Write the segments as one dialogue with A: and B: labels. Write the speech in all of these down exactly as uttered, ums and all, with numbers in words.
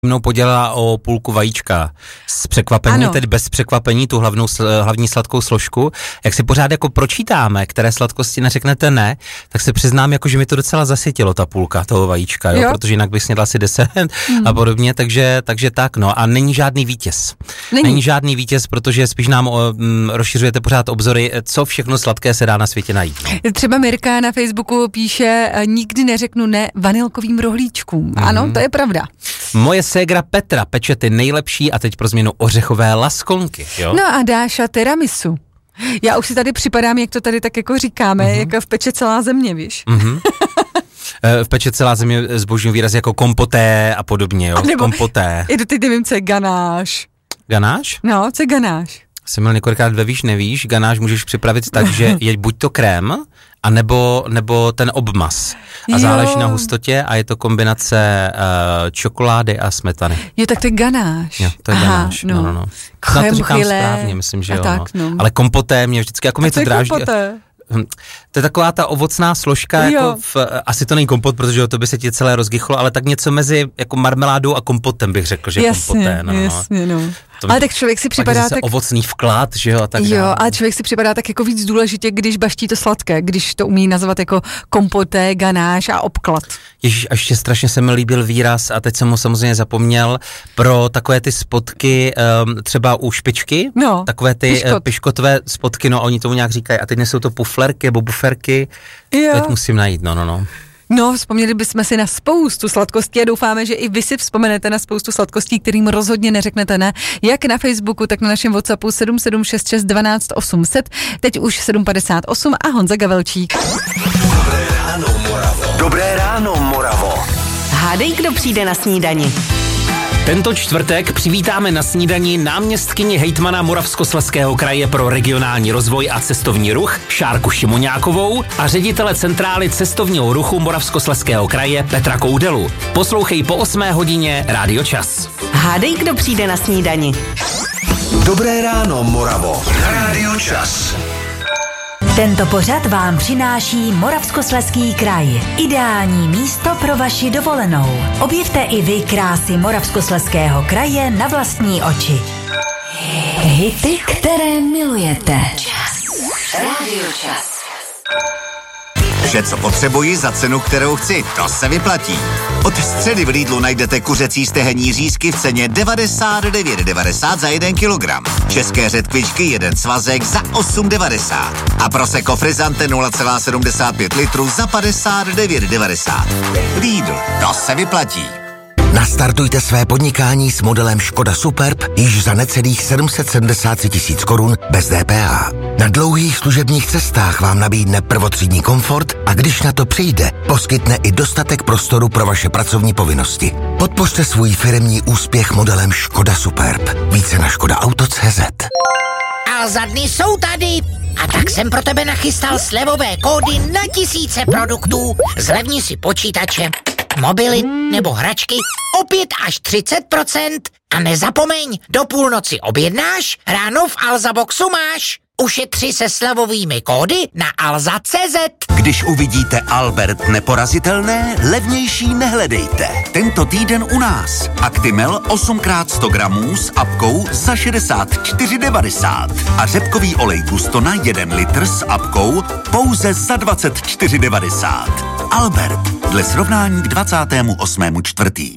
A: mnou podělila o půlku vajíčka z překvapení, ano. Tedy bez překvapení, tu hlavnou, hlavní sladkou složku. Jak si pořád jako pročítáme, které sladkosti neřeknete ne, tak se přiznám, jako, že mi to docela zasytilo ta půlka toho vajíčka, jo? Jo? Protože jinak bych snědla si deset mm. a podobně, takže, takže tak, no. A není žádný vítěz. Není, není žádný vítěz, protože spíš nám o, m, rozšiřujete pořád obzory, co všechno sladké se dá na světě najít. No.
B: Třeba Mirka na Facebooku píše, nikdy neřeknu ne vanilkovým rohlíčkům. Mm. Ano, to je pravda.
A: Moje ségra Petra peče ty nejlepší a teď pro změnu ořechové laskolky, jo?
B: No a Dáša tiramisu. Já už si tady připadám, jak to tady tak jako říkáme, mm-hmm. jak v peče celá země, víš? Mm-hmm.
A: V peče celá země zbožňují výraz jako kompoté a podobně, jo?
B: Nebo,
A: kompoté.
B: I teď nevím, co je ganáš.
A: Ganáš?
B: No, co je ganáš?
A: Jsem měl několikrát ve víš, nevíš, ganáš můžeš připravit tak, že je buď to krém, a nebo, nebo ten obmaz. A jo. Záleží na hustotě a je to kombinace uh, čokolády a smetany.
B: Jo, tak to je ganáš.
A: Jo, to je
B: Aha,
A: ganáš, no, no, no.
B: Chem,
A: to říkám
B: chyle,
A: správně, myslím, že jo.
B: Tak,
A: no.
B: No.
A: Ale kompoté mě vždycky, jako mě to dráždí.
B: Kompoté?
A: To je taková ta ovocná složka, jo. Jako v, asi to není kompot, protože to by se ti celé rozgychlo, ale tak něco mezi jako marmeládou a kompotem bych řekl, že
B: jasně,
A: kompoté. No,
B: jasně, no.
A: To,
B: ale tak člověk si připadá tak...
A: ovocný vklad, že jo, a tak
B: Jo,
A: dále.
B: ale člověk si připadá tak jako víc důležitě, když baští to sladké, když to umí nazvat jako kompoté, ganáš a obklad.
A: Ježíš, a ještě strašně se mi líbil výraz, a teď jsem ho samozřejmě zapomněl, pro takové ty spotky, um, třeba u špičky, no, takové ty piškot. piškotové spotky, no oni tomu nějak říkají, a teď nejsou to puflerky nebo buferky, jo. Teď musím najít, no, no, no.
B: No, vzpomněli bychom si na spoustu sladkostí a doufáme, že i vy si vzpomenete na spoustu sladkostí, kterým rozhodně neřeknete ne, jak na Facebooku, tak na našem WhatsAppu sedm sedm šest šest dvanáct osm set, teď už sedm padesát osm a Honza Gavelčík.
C: Dobré ráno, Moravo. Dobré ráno, Moravo.
D: Hádej, kdo přijde na snídani.
A: Tento čtvrtek přivítáme na snídani náměstkyni hejtmana Moravskoslezského kraje pro regionální rozvoj a cestovní ruch Šárku Šimoňákovou a ředitele centrály cestovního ruchu Moravskoslezského kraje Petra Koudelu. Poslouchej po osmé hodině Rádio Čas.
D: Hádej, kdo přijde na snídani.
C: Dobré ráno, Moravo. Rádio Čas.
E: Tento pořad vám přináší Moravskoslezský kraj. Ideální místo pro vaši dovolenou. Objevte i vy krásy Moravskoslezského kraje na vlastní oči. Hity, které milujete. Čas. Rádio Čas.
F: Vše, co potřebuji za cenu, kterou chci, to se vyplatí. Od středy v Lidlu najdete kuřecí stehení řízky v ceně devadesát devět devadesát za jeden kilogram. České řetkvičky jeden svazek za osm devadesát. A Prosecco Frizzante nula celá sedmdesát pět litru za padesát devět devadesát. Lidl, to se vyplatí.
G: Nastartujte své podnikání s modelem Škoda Superb již za necelých sedm set sedmdesát tři tisíc korun bez D P H. Na dlouhých služebních cestách vám nabídne prvotřídní komfort a když na to přijde, poskytne i dostatek prostoru pro vaše pracovní povinnosti. Podpořte svůj firemní úspěch modelem Škoda Superb. Více na škoda auto tečka cé zet.
H: A za dny jsou tady. A tak jsem pro tebe nachystal slevové kódy na tisíce produktů. Zlevni si počítače, mobily nebo hračky o pět až třicet procent. A nezapomeň, do půlnoci objednáš, ráno v Alza Boxu máš. Ušetři se slevovými kódy na alza tečka cé zet.
I: Když uvidíte Albert neporazitelné, levnější nehledejte. Tento týden u nás. Actimel osm krát sto gramů s apkou za šedesát čtyři devadesát. A řepkový olej Gustona jeden litr s apkou pouze za dvacet čtyři devadesát. Albert, dle srovnání k dvacátému osmému čtvrtý.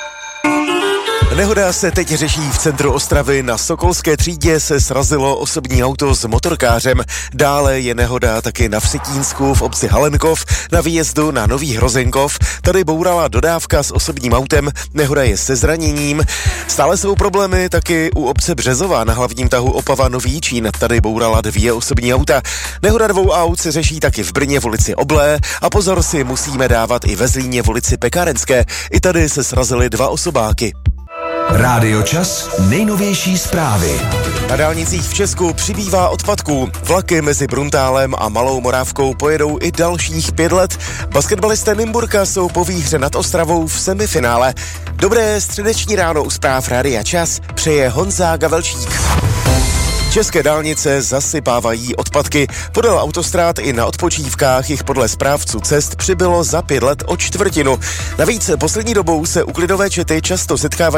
J: Nehoda se teď řeší v centru Ostravy. Na Sokolské třídě se srazilo osobní auto s motorkářem. Dále je nehoda taky na Vsetínsku v obci Halenkov na výjezdu na Nový Hrozenkov. Tady bourala dodávka s osobním autem. Nehoda je se zraněním. Stále jsou problémy taky u obce Březová na hlavním tahu Opava Nový Jičín. Tady bourala dvě osobní auta. Nehoda dvou aut se řeší taky v Brně v ulici Oblé a pozor si musíme dávat i ve Zlíně v ulici Pekárenské. I tady se srazily dva osobáky.
C: Rádio Čas, nejnovější zprávy.
J: Na dálnicích v Česku přibývá odpadků. Vlaky mezi Bruntálem a Malou Morávkou pojedou i dalších pět let. Basketbalisté Nymburka jsou po výhře nad Ostravou v semifinále. Dobré středeční ráno u zpráv Rádia Čas přeje Honza Gavelčík. České dálnice zasypávají odpadky. Podél autostrád i na odpočívkách jich podle správců cest přibylo za pět let o čtvrtinu. Navíc poslední dobou se uklidové čety často setkávají